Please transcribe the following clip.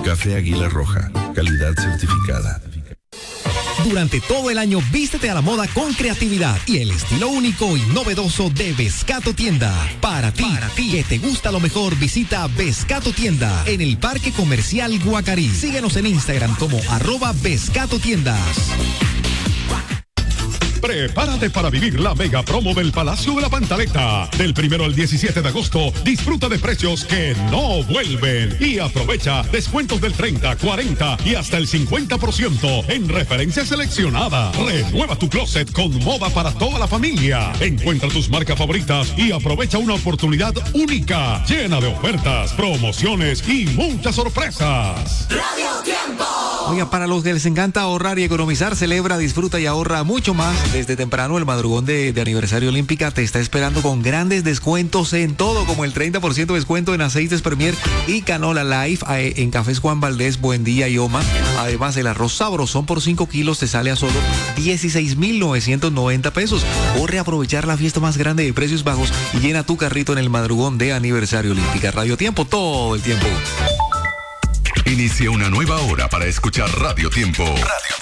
Café Águila Roja, calidad certificada. Durante todo el año vístete a la moda con creatividad y el estilo único y novedoso de Bescato Tienda. Para ti, que te gusta lo mejor, visita Bescato Tienda en el Parque Comercial Guacarí. Síguenos en Instagram como @Bescatotiendas. Prepárate para vivir la mega promo del Palacio de la Pantaleta. Del 1 al 17 de agosto, disfruta de precios que no vuelven y aprovecha descuentos del 30, 40 y hasta el 50% en referencias seleccionadas. Renueva tu closet con moda para toda la familia. Encuentra tus marcas favoritas y aprovecha una oportunidad única, llena de ofertas, promociones y muchas sorpresas. Radio Tiempo. Oiga, para los que les encanta ahorrar y economizar, celebra, disfruta y ahorra mucho más. Desde temprano, el madrugón de aniversario Olímpica te está esperando con grandes descuentos en todo, como el 30% de descuento en aceites Premier y Canola Life, en cafés Juan Valdés, Buen Día y Oma. Además, el arroz Sabrosón por 5 kilos te sale a solo 16,990 pesos. Corre a aprovechar la fiesta más grande de precios bajos y llena tu carrito en el madrugón de aniversario Olímpica. Radio Tiempo, todo el tiempo. Inicia una nueva hora para escuchar Radio Tiempo. Radio